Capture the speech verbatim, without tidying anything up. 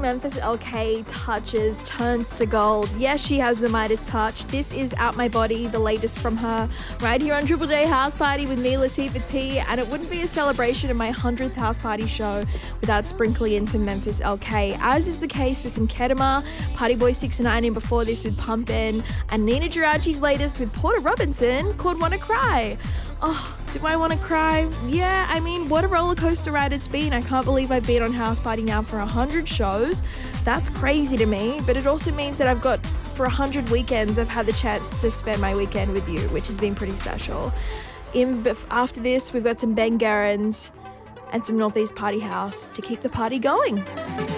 Memphis L K touches, turns to gold. Yes, she has the Midas touch. This is Out My Body, the latest from her, right here on Triple J House Party with me, Latifah T. And it wouldn't be a celebration of my hundredth House Party show without sprinkling in some Memphis L K, as is the case for some Kedema, Party Boy six nine in before this with Pumpin', and Nina Geraci's latest with Porter Robinson called Wanna Cry. Oh, do I want to cry? Yeah, I mean, what a roller coaster ride it's been. I can't believe I've been on House Party now for one hundred shows. That's crazy to me, but it also means that I've got, for one hundred weekends, I've had the chance to spend my weekend with you, which has been pretty special. In, after this, we've got some Ben Gerrans and some Northeast Party House to keep the party going.